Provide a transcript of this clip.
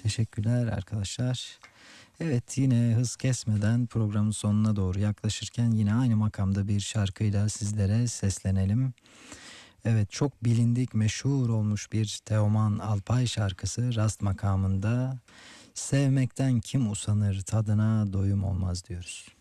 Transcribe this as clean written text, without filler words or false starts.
Teşekkürler arkadaşlar. Evet, yine hız kesmeden programın sonuna doğru yaklaşırken yine aynı makamda bir şarkıyla sizlere seslenelim. Evet, çok bilindik, meşhur olmuş bir Teoman Alpay şarkısı Rast makamında. Sevmekten kim usanır, tadına doyum olmaz diyoruz.